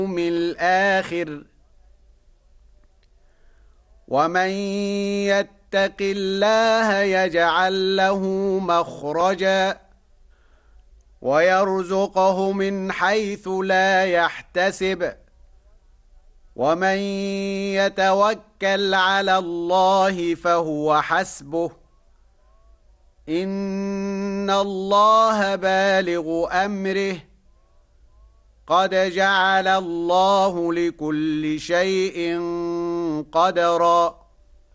الآخر ومن يتق الله يجعل له مخرجا ويرزقه من حيث لا يحتسب ومن يتوكل على الله فهو حسبه إن الله بالغ أمره قد جعل الله لكل شيء قدرا